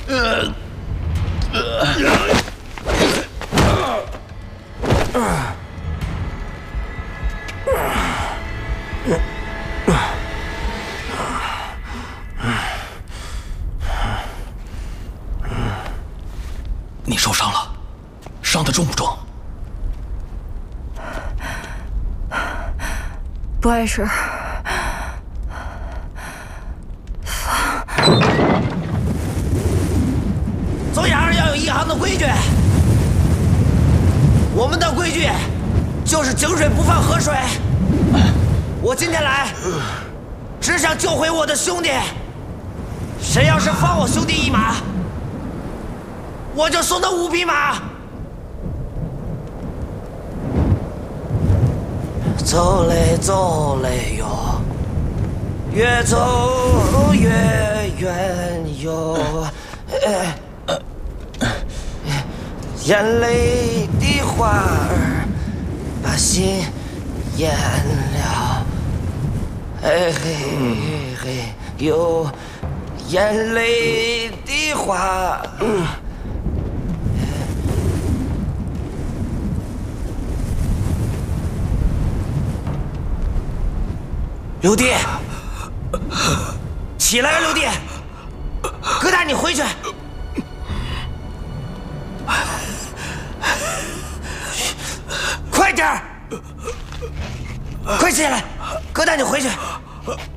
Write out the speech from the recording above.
你受伤了，伤得重不重？ 不碍事。 走眼儿要有一行的规矩，我们的规矩就是井水不犯河水。我今天来，只想救回我的兄弟。谁要是放我兄弟一马，我就送他5匹马。走嘞走嘞哟，越走越远哟。眼泪的花儿把心淹了，嘿嘿嘿哟，眼泪的花。刘弟，起来呀，刘弟！哥带你回去。快点儿，快起来，哥带你回去。